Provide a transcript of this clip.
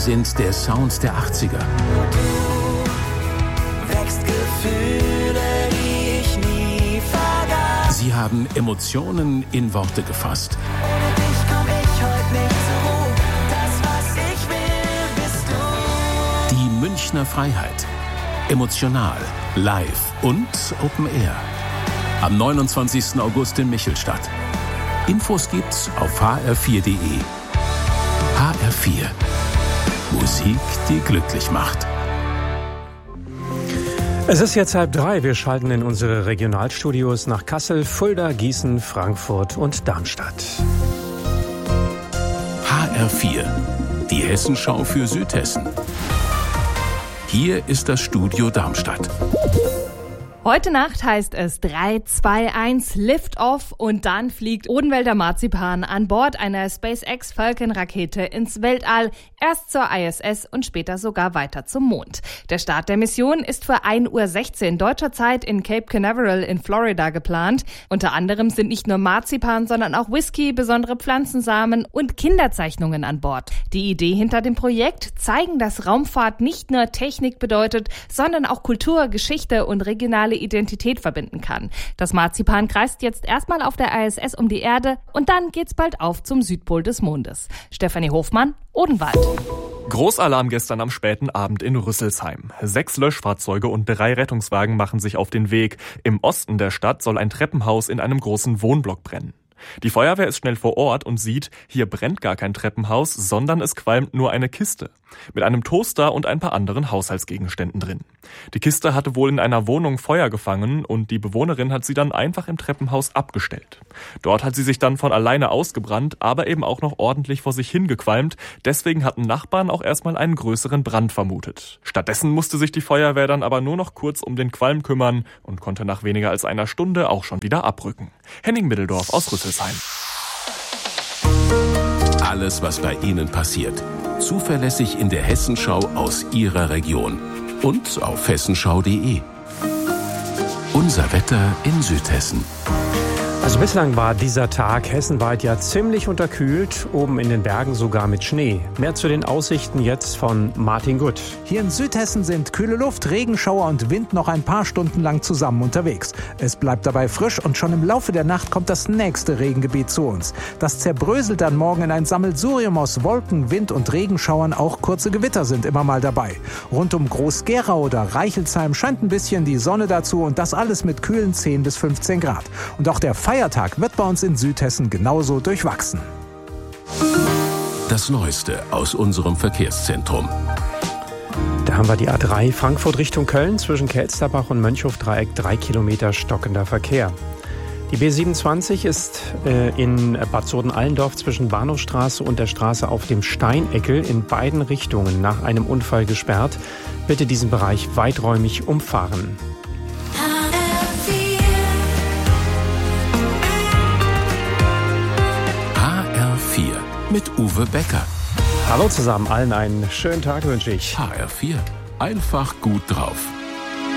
sind der Sound der 80er. Wächst Gefühle, die ich nie vergaß. Sie haben Emotionen in Worte gefasst. Ohne dich komm ich heute nicht zur Ruhe. Das, was ich will, bist du. Die Münchner Freiheit. Emotional, live und Open Air. Am 29. August in Michelstadt. Infos gibt's auf hr4.de. HR4. Musik, die glücklich macht. Es ist jetzt 2:30. Wir schalten in unsere Regionalstudios nach Kassel, Fulda, Gießen, Frankfurt und Darmstadt. HR4. Die Hessenschau für Südhessen. Hier ist das Studio Darmstadt. Heute Nacht heißt es 3, 2, 1 Lift-Off und dann fliegt Odenwälder Marzipan an Bord einer SpaceX Falcon-Rakete ins Weltall, erst zur ISS und später sogar weiter zum Mond. Der Start der Mission ist für 1:16 Uhr deutscher Zeit in Cape Canaveral in Florida geplant. Unter anderem sind nicht nur Marzipan, sondern auch Whisky, besondere Pflanzensamen und Kinderzeichnungen an Bord. Die Idee hinter dem Projekt: zeigen, dass Raumfahrt nicht nur Technik bedeutet, sondern auch Kultur, Geschichte und regionale Identität verbinden kann. Das Marzipan kreist jetzt erstmal auf der ISS um die Erde und dann geht's bald auf zum Südpol des Mondes. Stefanie Hofmann, Odenwald. Großalarm gestern am späten Abend in Rüsselsheim. 6 Löschfahrzeuge und 3 Rettungswagen machen sich auf den Weg. Im Osten der Stadt soll ein Treppenhaus in einem großen Wohnblock brennen. Die Feuerwehr ist schnell vor Ort und sieht, hier brennt gar kein Treppenhaus, sondern es qualmt nur eine Kiste. Mit einem Toaster und ein paar anderen Haushaltsgegenständen drin. Die Kiste hatte wohl in einer Wohnung Feuer gefangen und die Bewohnerin hat sie dann einfach im Treppenhaus abgestellt. Dort hat sie sich dann von alleine ausgebrannt, aber eben auch noch ordentlich vor sich hingequalmt. Deswegen hatten Nachbarn auch erstmal einen größeren Brand vermutet. Stattdessen musste sich die Feuerwehr dann aber nur noch kurz um den Qualm kümmern und konnte nach weniger als einer Stunde auch schon wieder abrücken. Henning Middeldorf aus Rüsselsheim. Alles, was bei Ihnen passiert. Zuverlässig in der Hessenschau aus Ihrer Region. Und auf hessenschau.de. Unser Wetter in Südhessen. Also bislang war dieser Tag hessenweit ja ziemlich unterkühlt, oben in den Bergen sogar mit Schnee. Mehr zu den Aussichten jetzt von Martin Gutt. Hier in Südhessen sind kühle Luft, Regenschauer und Wind noch ein paar Stunden lang zusammen unterwegs. Es bleibt dabei frisch und schon im Laufe der Nacht kommt das nächste Regengebiet zu uns. Das zerbröselt dann morgen in ein Sammelsurium aus Wolken, Wind und Regenschauern. Auch kurze Gewitter sind immer mal dabei. Rund um Groß-Gerau oder Reichelsheim scheint ein bisschen die Sonne dazu und das alles mit kühlen 10 bis 15 Grad. Und auch der Feiertag wird bei uns in Südhessen genauso durchwachsen. Das Neueste aus unserem Verkehrszentrum. Da haben wir die A3 Frankfurt Richtung Köln zwischen Kelsterbach und Mönchhofdreieck 3 Kilometer stockender Verkehr. Die B27 ist in Bad Soden-Allendorf zwischen Bahnhofstraße und der Straße auf dem Steineckel in beiden Richtungen nach einem Unfall gesperrt. Bitte diesen Bereich weiträumig umfahren. Mit Uwe Becker. Hallo zusammen, allen einen schönen Tag wünsche ich. HR4. Einfach gut drauf.